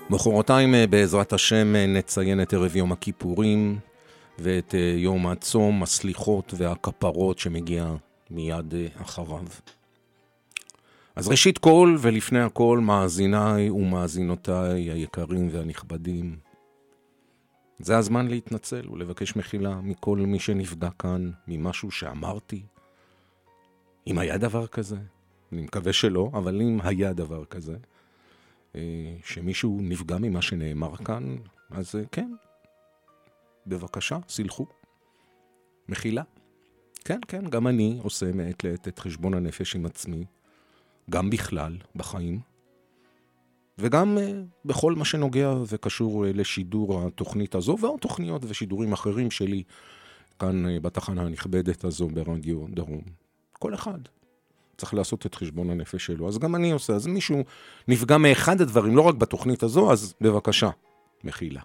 מחרתיים בעזרת השם נציין את ערב יום הכיפורים ואת יום הצום, הסליחות והכפרות שמגיע מיד אחריו. אז ראשית כל ולפני הכל, מאזיניי ומאזינותיי היקרים והנכבדים, זה הזמן להתנצל ולבקש מחילה מכל מי שנפגע כאן ממשהו שאמרתי. אם היה דבר כזה, אני מקווה שלא, אבל אם היה דבר כזה, שמישהו נפגע ממה שנאמר כאן, אז כן, בבקשה, סלחו. מחילה. כן, כן, גם אני עושה מעת לעת את חשבון הנפש עם עצמי, גם בכלל, בחיים, וגם בכל מה שנוגע וקשור לשידור התוכנית הזו, ועוד תוכניות ושידורים אחרים שלי, כאן בתחנה הנכבדת הזו ברדיו דרום. כל אחד צריך לעשות את חשבון הנפש שלו, אז גם אני עושה. אז מישהו נפגע מאחד הדברים, לא רק בתוכנית הזו, אז בבקשה, מחילה.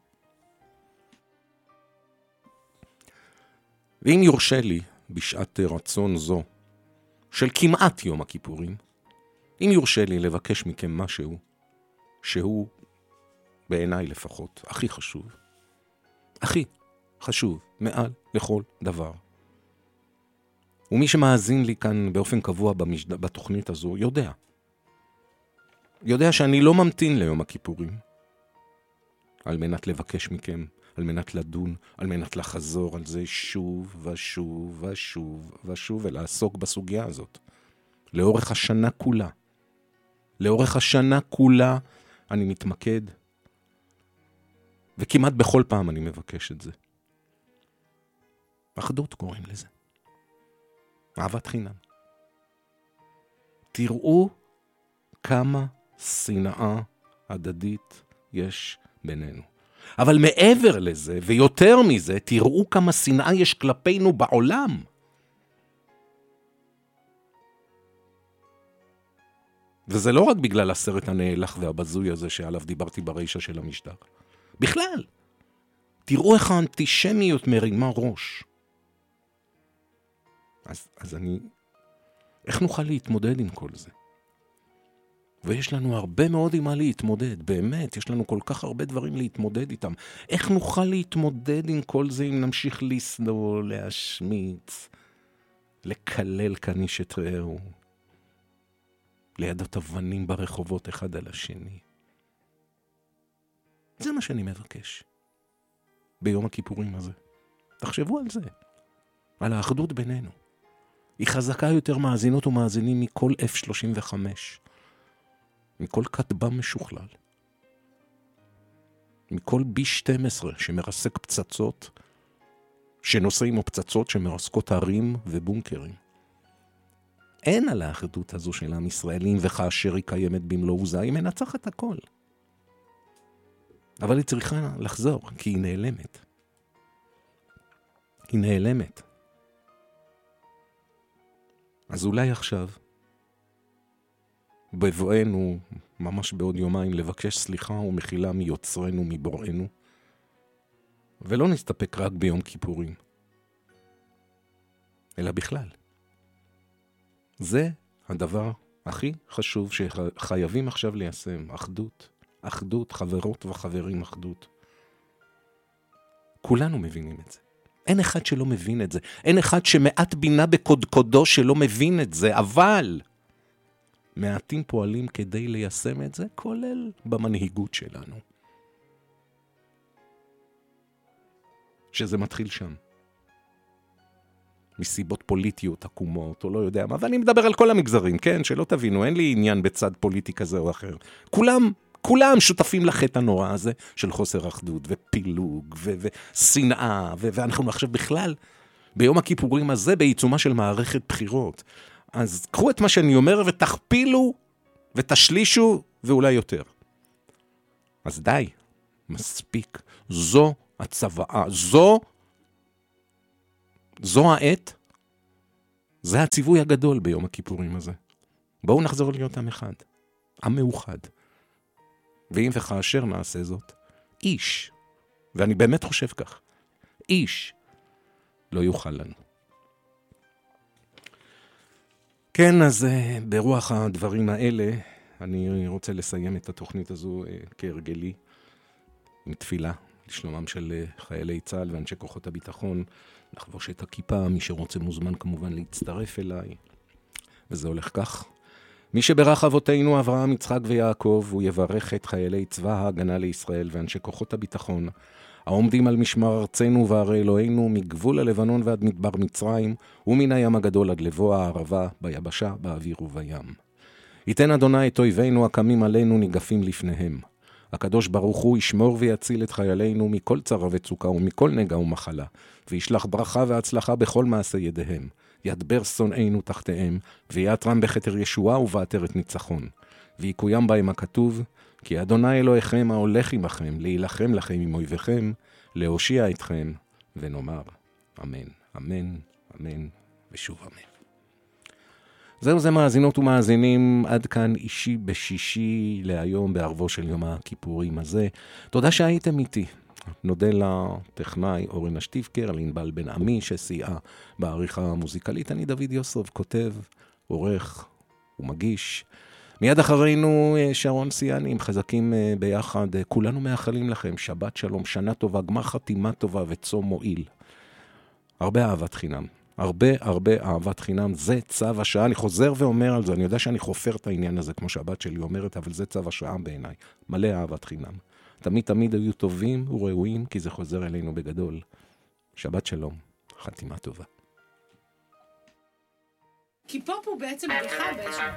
ואם יורשה לי, בשעת רצון זו, של כמעט יום הכיפורים, אם יורשה לי לבקש מכם משהו, שהוא בעיניי לפחות הכי חשוב מעל לכל דבר. ומי שמאזין לי כאן באופן קבוע בתוכנית הזו יודע שאני לא ממתין ליום הכיפורים על מנת לבקש מכם, על מנת לדון, על מנת לחזור על זה שוב ושוב ושוב ושוב ולעסוק בסוגיה הזאת. לאורך השנה כולה אני מתמקד, וכמעט בכל פעם אני מבקש את זה. אחדות קוראים לזה. אהבת חינם. תראו כמה שנאה הדדית יש בינינו. אבל מעבר לזה, ויותר מזה, תראו כמה שנאה יש כלפינו בעולם. וזה לא רק בגלל הסרט הנאלח והבזוי הזה שעליו דיברתי ברישה של המשדר. בכלל, תראו איך האנטישמיות מרימה ראש. אז איך נוכל להתמודד עם כל זה? ויש לנו הרבה מאוד עם מה להתמודד, באמת, יש לנו כל כך הרבה דברים להתמודד איתם. איך נוכל להתמודד עם כל זה אם נמשיך לשנוא, להשמיץ, לקלל כאן איש את רעהו, לידות אבנים ברחובות אחד על השני? זה מה שאני מבקש ביום הכיפורים הזה. תחשבו על זה, על האחדות בינינו. היא חזקה יותר מאזינות ומאזינים מכל F-35, מכל כתבם משוכלל, מכל B-12 שמרסק פצצות, שנוסעים או פצצות שמרסקות ערים ובונקרים. אין על האחדות הזו של עם ישראלים, וכאשר היא קיימת במלוא עוזה, היא מנצחת הכל. אבל היא צריכה לחזור, כי היא נעלמת. היא נעלמת. אז אולי עכשיו, בבואנו, ממש בעוד יומיים, לבקש סליחה ומחילה מיוצרנו, מבוראנו, ולא נסתפק רק ביום כיפורים, אלא בכלל. זה הדבר הכי חשוב שחייבים עכשיו ליישם, אחדות. אחדות, חברות וחברים, אחדות. כולנו מבינים את זה. אין אחד שלא מבין את זה. אין אחד שמעט בינה בקודקודו שלא מבין את זה, אבל מעטים פועלים כדי ליישם את זה, כולל במנהיגות שלנו. שזה מתחיל שם. מסיבות פוליטיות עקומות, או לא יודע מה, ואני מדבר על כל המגזרים, כן? שלא תבינו, אין לי עניין בצד פוליטי כזה או אחר. כולם שותפים לחטא הנורא הזה של חוסר אחדות ופילוג ושנאה, ואנחנו עכשיו בכלל ביום הכיפורים הזה בעיצומה של מערכת בחירות. אז קחו את מה שאני אומר ותכפילו ותשלישו ואולי יותר. אז די, מספיק. זו הצוואה, זו העת, זה הציווי הגדול ביום הכיפורים הזה. בואו נחזור להיות עם אחד, עם מאוחד. ואם וכאשר נעשה זאת, איש, ואני באמת חושב כך, איש לא יוכל לנו. כן, אז ברוח הדברים האלה, אני רוצה לסיים את התוכנית הזו כהרגלי, עם תפילה לשלומם של חיילי צה"ל ואנשי כוחות הביטחון, לחבוש את הכיפה, מי שרוצה מוזמן כמובן להצטרף אליי. וזה הולך כך. מי שברך אבותינו אברהם, יצחק ויעקב, הוא יברך את חיילי צבא ההגנה לישראל ואנשי כוחות הביטחון, העומדים על משמר ארצנו וערי אלוהינו, מגבול הלבנון ועד מדבר מצרים, ומן הים הגדול עד לבוא הערבה, ביבשה, באוויר ובים. ייתן אדוני את אויבינו הקמים עלינו ניגפים לפניהם. הקדוש ברוך הוא ישמור ויציל את חיילינו מכל צרה וצוקה ומכל נגע ומחלה, וישלח ברכה והצלחה בכל מעשה ידיהם. ידבר שונאינו תחתיהם, ויעטרם בכתר ישועה ובעטרת ניצחון. ויקוים בהם הכתוב, כי אדוני אלוהיכם ההולך עמכם, להילחם לכם עם אויביכם, להושיע אתכם, ונאמר אמן, אמן, אמן, ושוב אמן. זהו זה מאזינות ומאזינים, עד כאן אישי בשישי להיום בערבו של יום הכיפורים הזה. תודה שהייתם איתי. נודה לטכנאי אורן אשטיבקר, לענבל בן עמי שסייעה בעריכה המוזיקלית. אני דוד יוסף, כותב, עורך ומגיש. מיד אחרינו שרון סיאני, עם חזקים ביחד. כולנו מאחלים לכם שבת שלום, שנה טובה, גמר חתימה טובה וצום מועיל. הרבה אהבת חינם. הרבה אהבת חינם, זה צו השעה. אני חוזר ואומר על זה, אני יודע שאני חופר את העניין הזה, כמו שהבת שלי אומרת, אבל זה צו השעה בעיניי. מלא אהבת חינם. תמיד היו טובים וראויים, כי זה חוזר אלינו בגדול. שבת שלום, חתימה טובה. כי פופ הוא בעצם בדיחה באיזשהו